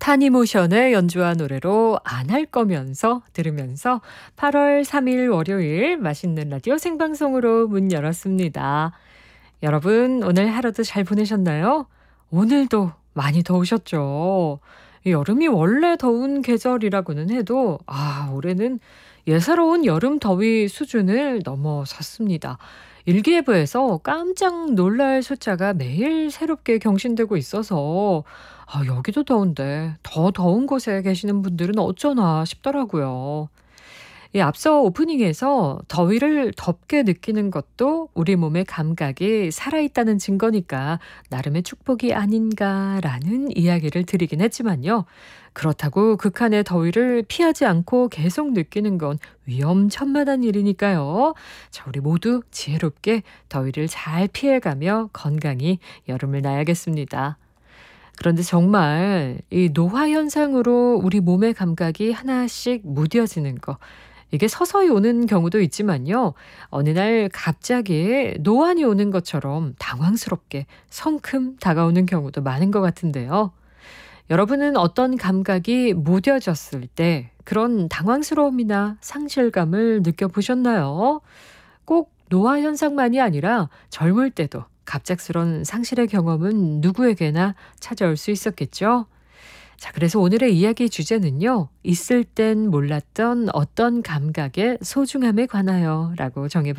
한이모션의 연주한 노래로 안 할 거면서 들으면서 8월 3일 월요일 맛있는 라디오 생방송으로 문 열었습니다. 여러분 오늘 하루도 잘 보내셨나요? 오늘도 많이 더우셨죠? 이 여름이 원래 더운 계절이라고는 해도 올해는 예사로운 여름 더위 수준을 넘어섰습니다. 일기예보에서 깜짝 놀랄 숫자가 매일 새롭게 경신되고 있어서 여기도 더운데 더 더운 곳에 계시는 분들은 어쩌나 싶더라고요. 이 앞서 오프닝에서 더위를 덥게 느끼는 것도 우리 몸의 감각이 살아있다는 증거니까 나름의 축복이 아닌가라는 이야기를 드리긴 했지만요. 그렇다고 극한의 더위를 피하지 않고 계속 느끼는 건 위험천만한 일이니까요. 자, 우리 모두 지혜롭게 더위를 잘 피해가며 건강히 여름을 나야겠습니다. 그런데 정말 이 노화 현상으로 우리 몸의 감각이 하나씩 무뎌지는 거, 이게 서서히 오는 경우도 있지만요. 어느 날 갑자기 노안이 오는 것처럼 당황스럽게 성큼 다가오는 경우도 많은 것 같은데요. 여러분은 어떤 감각이 무뎌졌을 때 그런 당황스러움이나 상실감을 느껴보셨나요? 꼭 노화 현상만이 아니라 젊을 때도 갑작스런 상실의 경험은 누구에게나 찾아올 수 있었겠죠? 자, 그래서 오늘의 이야기 주제는요. 있을 땐 몰랐던 어떤 감각의 소중함에 관하여 라고